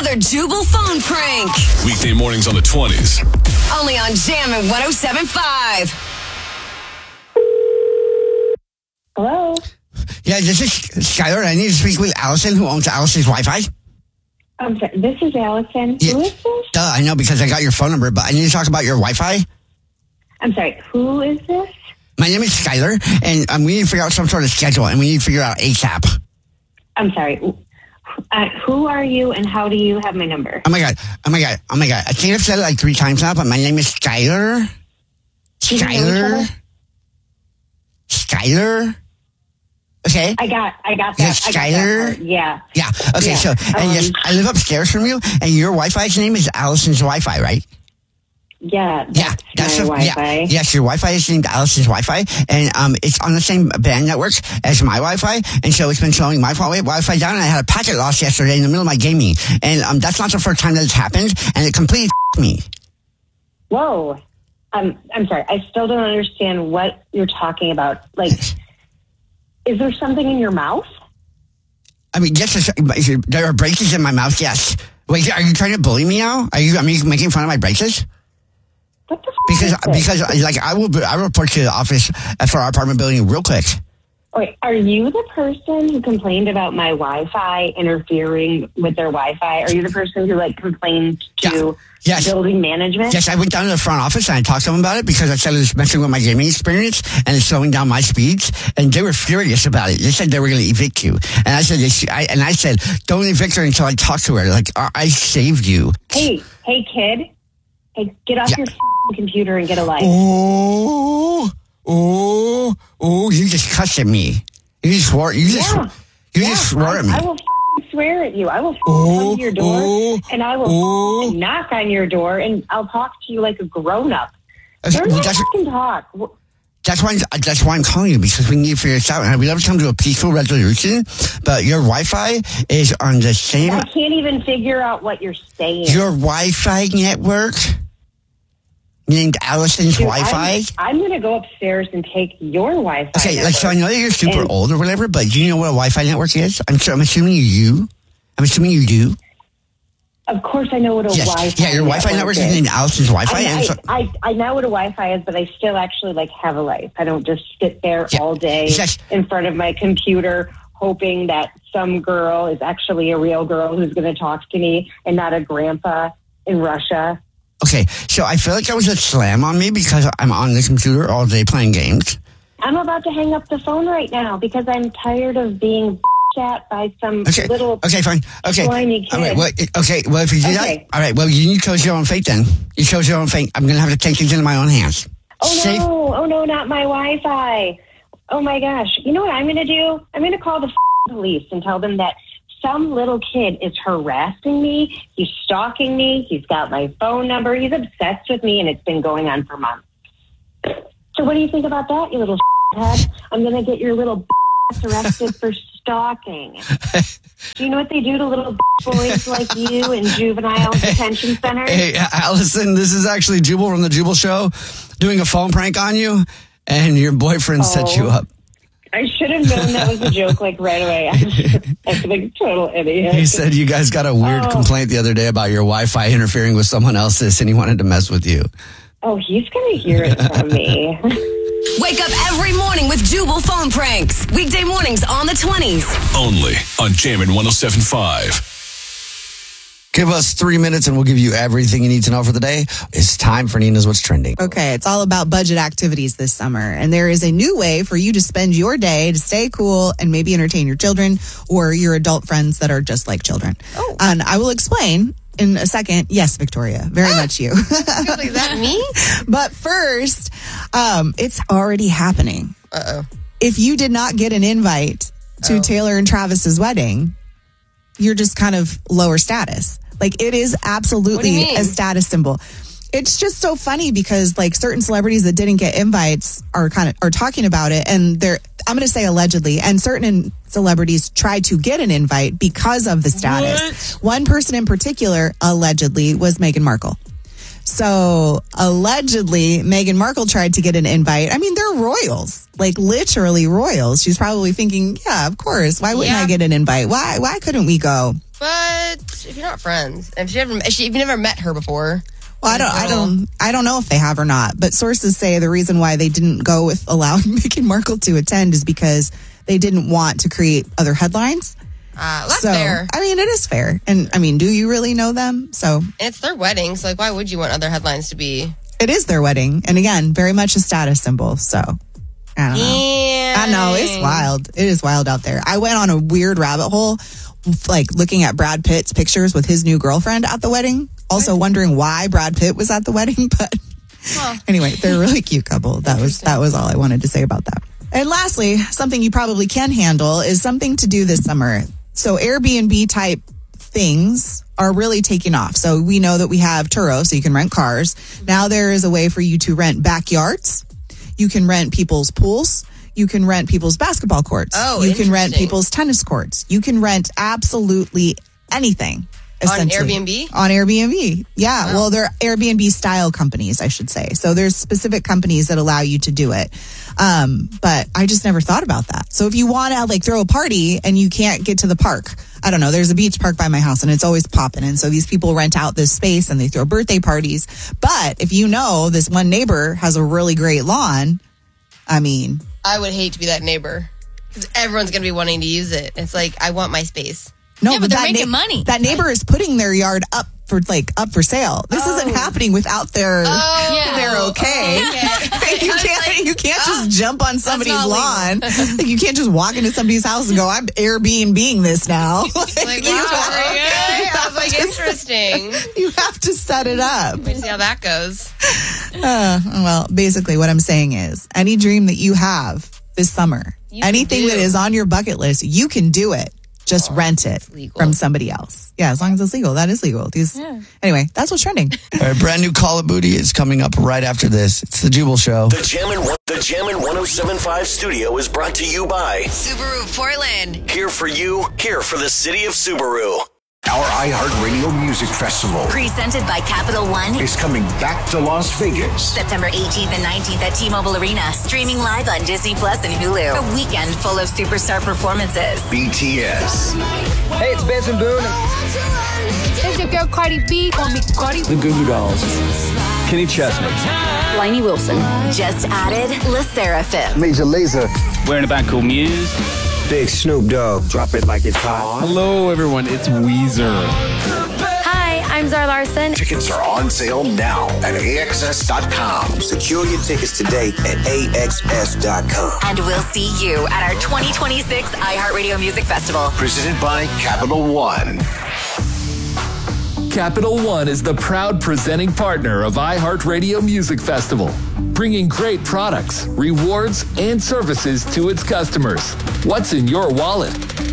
another Jubal phone prank. Weekday mornings on the 20s. Only on Jammin' 107.5. Hello? Yeah, this is Skylar. I need to speak with Allison, who owns Allison's Wi-Fi. I'm sorry, this is Allison. Yeah. Who is this? Duh, I know because I got your phone number, but I need to talk about your Wi-Fi. I'm sorry, who is this? My name is Skylar, and we need to figure out some sort of schedule, and we need to figure out ASAP. I'm sorry. Who are you and how do you have my number? Oh my god. I think I've said it like 3 times now, but my name is Skylar. Do you know each other? Skylar? Okay. I got that. Yes, Skylar? Yeah. Yeah. Okay, Yeah. so yes, I live upstairs from you, and your Wi-Fi's name is Allison's Wi-Fi, right? Yeah. That's my Wi-Fi. Yeah, yes, your Wi-Fi is named Allison's Wi-Fi, and it's on the same band network as my Wi-Fi, and so it's been slowing my Wi-Fi down, and I had a packet loss yesterday in the middle of my gaming, and that's not the first time that it's happened, and it completely me. Whoa. I'm sorry. I still don't understand what you're talking about. Like, is there something in your mouth? I mean, yes, there are braces in my mouth, yes. Wait, are you trying to bully me now? Are you making fun of my braces? What the Because is I will report to the office for our apartment building real quick. Wait, are you the person who complained about my Wi-Fi interfering with their Wi-Fi? Are you the person who complained to building management? Yes, I went down to the front office and I talked to them about it because I said it was messing with my gaming experience and it's slowing down my speeds. And they were furious about it. They said they were going to evict you. And I said, don't evict her until I talk to her. Like, I saved you. Hey, kid. Hey, get off your computer and get a life. You just cussed at me. You just swore. You just swore at me. I will swear at you. I will come to your door and I will knock on your door and I'll talk to you like a grown-up. Learn how to fucking talk. That's why I'm calling you, because we need to figure this out. And we'd love to come to a peaceful resolution, but your Wi-Fi is on the same... I can't even figure out what you're saying. Your Wi-Fi network named Allison's Wi-Fi? I'm going to go upstairs and take your Wi-Fi Okay, network. so I know that you're super old or whatever, but do you know what a Wi-Fi network is? I'm assuming you do. I'm assuming you do. Of course I know what a Wi-Fi Yeah, your Wi-Fi network is named Allison's Wi-Fi. I know what a Wi-Fi is, but I still actually have a life. I don't just sit there all day in front of my computer hoping that some girl is actually a real girl who's going to talk to me and not a grandpa in Russia. Okay, so I feel like that was a slam on me because I'm on the computer all day playing games. I'm about to hang up the phone right now because I'm tired of being chat by some little fine. Okay. slimy kid. All right, well, if you do that, all right, well, you chose your own fate then. You chose your own fate. I'm going to have to take things into my own hands. Oh, no, not my Wi-Fi. Oh, my gosh. You know what I'm going to do? I'm going to call the police and tell them that some little kid is harassing me. He's stalking me. He's got my phone number. He's obsessed with me, and it's been going on for months. So what do you think about that, you little head? I'm going to get your little arrested for stalking. Do you know what they do to little boys like you in juvenile detention centers? Hey, Allison, this is actually Jubal from the Jubal Show doing a phone prank on you, and your boyfriend set you up. I should have known that was a joke right away. I feel like a total idiot. He said you guys got a weird complaint the other day about your Wi-Fi interfering with someone else's, and he wanted to mess with you. Oh, he's going to hear it from me. Wake up every morning with Jubal phone pranks. Weekday mornings on the 20s. Only on Jammin' 107.5. Give us 3 minutes and we'll give you everything you need to know for the day. It's time for Nina's What's Trending. Okay, it's all about budget activities this summer. And there is a new way for you to spend your day to stay cool and maybe entertain your children or your adult friends that are just like children. Oh. And I will explain in a second. Yes, Victoria, very much you. Is that me? But first, it's already happening. Uh-oh. If you did not get an invite to Taylor and Travis's wedding, you're just kind of lower status. Like, it is absolutely a status symbol. It's just so funny because certain celebrities that didn't get invites are talking about it, and I'm going to say allegedly, and certain celebrities tried to get an invite because of the status. What? One person in particular, allegedly, was Meghan Markle. So allegedly, Meghan Markle tried to get an invite. I mean, they're royals, literally royals. She's probably thinking, yeah, of course. Why wouldn't I get an invite? Why couldn't we go? But if you're not friends, if you've never met her before. Well, I don't know if they have or not, but sources say the reason why they didn't go with allowing Meghan Markle to attend is because they didn't want to create other headlines. That's fair. I mean, it is fair. And I mean, do you really know them? So and it's their wedding, so like, why would you want other headlines to be? It is their wedding, and again, very much a status symbol. So I don't know. I know it's wild. It is wild out there. I went on a weird rabbit hole, like looking at Brad Pitt's pictures with his new girlfriend at the wedding. Also wondering why Brad Pitt was at the wedding, but anyway, they're a really cute couple. That was all I wanted to say about that. And lastly, something you probably can handle is something to do this summer. So Airbnb type things are really taking off. So we know that we have Turo, so you can rent cars. Now there is a way for you to rent backyards. You can rent people's pools. You can rent people's basketball courts. Oh, you can rent people's tennis courts. You can rent absolutely anything. On Airbnb? On Airbnb. Yeah. Well, they're Airbnb style companies, I should say. So there's specific companies that allow you to do it. But I just never thought about that. So if you want to like throw a party and you can't get to the park, I don't know, there's a beach park by my house and it's always popping. And so these people rent out this space and they throw birthday parties. But if you know this one neighbor has a really great lawn, I mean, I would hate to be that neighbor because everyone's going to be wanting to use it. It's like, I want my space. No, but they're making money. That neighbor is putting their yard up for sale. This isn't happening without their okay. You can't just jump on somebody's lawn. Like, you can't just walk into somebody's house and go, I'm Airbnb-ing this now. I was like, interesting. You have to set it up. Let me see how that goes. Well, basically what I'm saying is any dream that you have this summer, anything that is on your bucket list, you can do it. Just rent it from somebody else. Yeah, as long as it's legal. That is legal. Anyway, that's what's trending. All right, brand new Call of Booty is coming up right after this. It's the Jubal Show. The Jammin' 107.5 studio is brought to you by Subaru Portland. Here for you, here for the city of Subaru. Our iHeartRadio Music Festival Presented by Capital One. is coming back to Las Vegas. September 18th and 19th at T-Mobile Arena. Streaming live on Disney Plus and Hulu. A weekend full of superstar performances. BTS, Hey, it's Benson Boone. It's your girl Cardi B. Call me Cardi. The Goo Goo Dolls. Kenny Chesney. Lainey Wilson. Just added La Seraphim. Major Lazer, Wearing a band called Muse. Big Snoop Dogg, drop it like it's hot. Hello, everyone. It's Weezer. Hi, I'm Zara Larson. tickets are on sale now at AXS.com. Secure your tickets today at AXS.com. And we'll see you at our 2026 iHeartRadio Music Festival. Presented by Capital One. Capital One is the proud presenting partner of iHeartRadio Music Festival, bringing great products, rewards, and services to its customers. What's in your wallet?